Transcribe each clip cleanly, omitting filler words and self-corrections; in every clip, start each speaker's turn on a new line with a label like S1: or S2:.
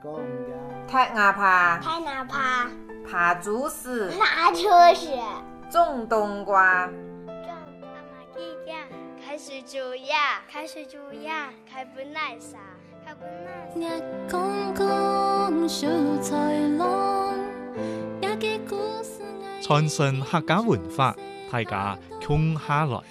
S1: 踢牙爬、
S2: 拍哪爬、
S1: 爬竹丝、
S2: 拿车时、
S1: 种冬瓜。
S2: 开水煮呀，开水煮呀，开本来啥，开本来啥。日公公秀才郎，也嘅故事
S3: 傳承客家文化，大家共下來。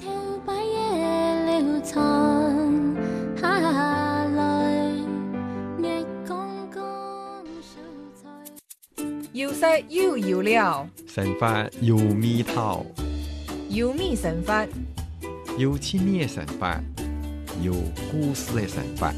S1: 有色有油料，
S4: 神法有味道，
S1: 有米神法，
S4: 有趣味的神法，有故事的神法。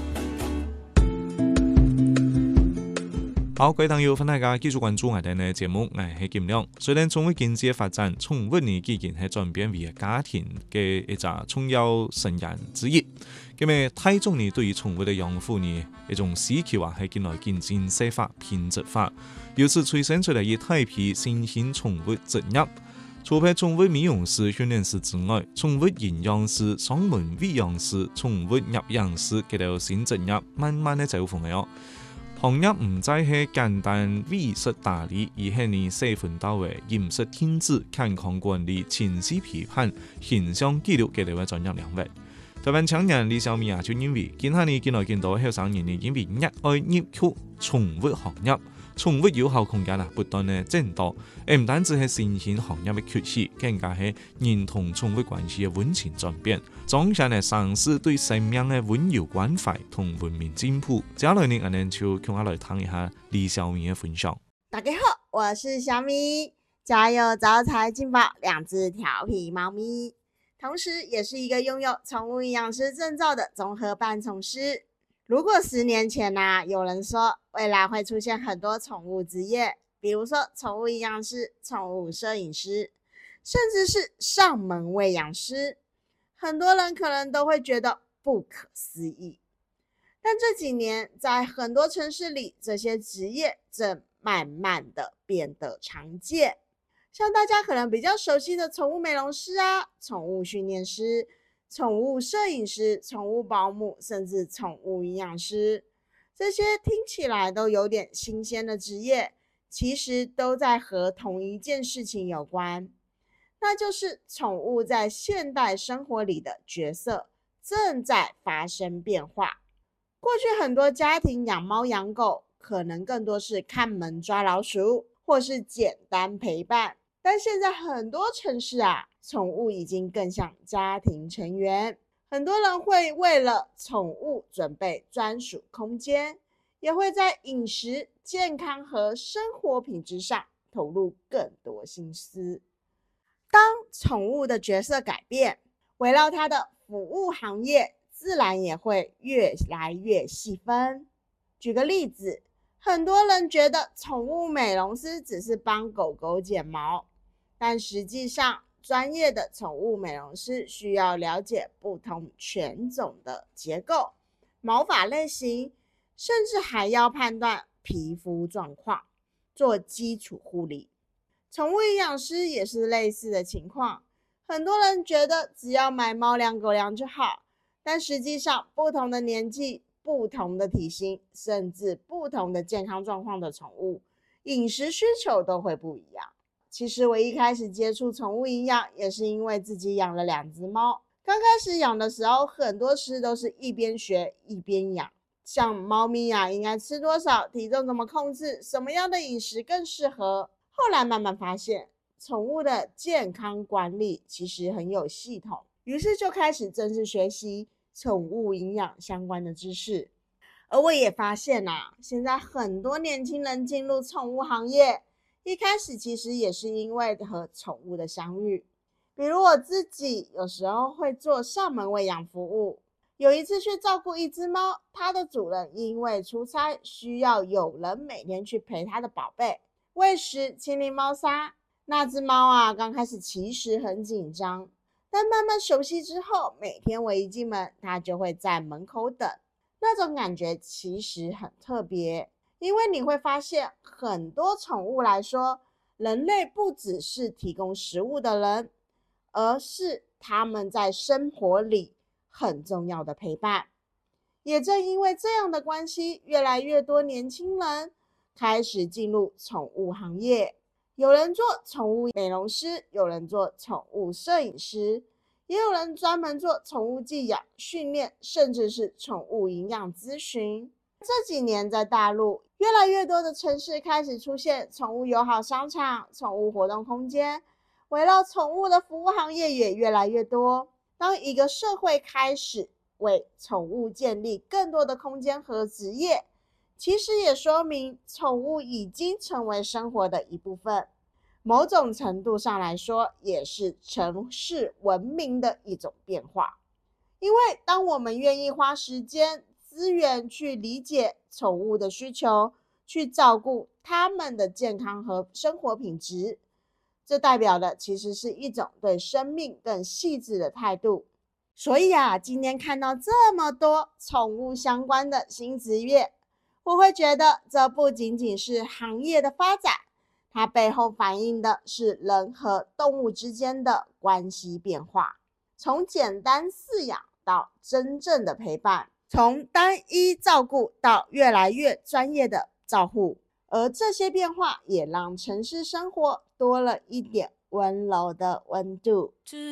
S3: 好，各位朋友，歡迎大家繼續關注我哋嘅節目，我係金亮。雖然從經濟發展，寵物呢已經係轉變為家庭嘅一個重要成員之一。咁啊，大眾呢對於寵物嘅養護呢一種需求啊，係近來漸漸細化、品質化，由此催生出嚟一大批新興寵物職業。除咗寵物美容師、訓練師之外，寵物營養師、上門餵養師、寵物入養師嘅條新職業，慢慢嘅走紅嘅哦。行業唔再係簡單餵食打理，而係你細分到位飲食天資、健康管理、情緒批判、形象記錄嘅條嘅專業領域。台灣青年李小米啊，就認為今下你見來見到後生人呢，因為熱愛入局寵物行業。寵物有效空間不斷的增多，唔單止係新興行業的崛起，更加係人同寵物關係的溫情轉變，彰顯了城市對生命的溫柔關懷同文明進步。接下來呢，我哋就共我來聽一下李小米的分享。
S5: 大家好，我是小米，家有招財進寶2隻調皮貓咪，同時也是一個擁有寵物營養師證照的綜合扮寵師。如果10年前有人說未來會出現很多寵物職業，比如說寵物營養師、寵物攝影師，甚至是上門餵養師，很多人可能都會覺得不可思議。但這幾年在很多城市裡，這些職業正慢慢的變得常見，像大家可能比較熟悉的寵物美容師寵物訓練師、寵物攝影師、寵物保姆，甚至寵物營養師，這些聽起來都有點新鮮的職業，其實都在和同一件事情有關，那就是寵物在現代生活裡的角色正在發生變化。過去很多家庭養貓養狗，可能更多是看門抓老鼠，或是簡單陪伴，但現在很多城市寵物已經更像家庭成員，很多人會為了寵物準備專屬空間，也會在飲食、健康和生活品質上投入更多心思。當寵物的角色改變，圍繞它的服務行業自然也會越來越細分。舉個例子，很多人覺得寵物美容師只是幫狗狗剪毛，但實際上專業的寵物美容師需要了解不同犬種的結構、毛髮類型，甚至還要判斷皮膚狀況，做基礎護理。寵物營養師也是類似的情況，很多人覺得只要買貓糧狗糧就好，但實際上不同的年紀、不同的體型，甚至不同的健康狀況的寵物，飲食需求都會不一樣。其實我一開始接觸寵物營養，也是因為自己養了2隻貓。剛開始養的時候，很多事都是一邊學一邊養，像貓咪應該吃多少，體重怎麼控制，什麼樣的飲食更適合。後來慢慢發現，寵物的健康管理其實很有系統，於是就開始正式學習寵物營養相關的知識。而我也發現現在很多年輕人進入寵物行業，一開始其實也是因為和寵物的相遇，比如我自己有時候會做上門餵養服務。有一次去照顧一隻貓，它的主人因為出差需要有人每天去陪它的寶貝，餵食、清理貓砂。那隻貓剛開始其實很緊張，但慢慢熟悉之後，每天我一進門，它就會在門口等，那種感覺其實很特別。因為你會發現，很多寵物來說，人類不只是提供食物的人，而是他們在生活裡很重要的陪伴。 也正因为这样的关系，越来越多年轻人开始进入宠物行业。有人做宠物美容师，有人做宠物摄影师，也有人专门做宠物寄养、训练，甚至是宠物营养咨询。这几年在大陆，越来越多的城市开始出现宠物友好商场、宠物活动空间，围绕宠物的服务行业也越来越多。当一个社会开始为宠物建立更多的空间和职业，其实也说明宠物已经成为生活的一部分，某种程度上来说，也是城市文明的一种变化。因为当我们愿意花时间、资源去理解宠物的需求，去照顾它们的健康和生活品质，这代表的其实是一种对生命更细致的态度。所以今天看到这么多宠物相关的新职业，我会觉得这不仅仅是行业的发展，它背后反映的是人和动物之间的关系变化，从简单饲养到真正的陪伴，从单一照顾到越来越专业的照护，而这些变化也让城市生活多了一点温柔的温度。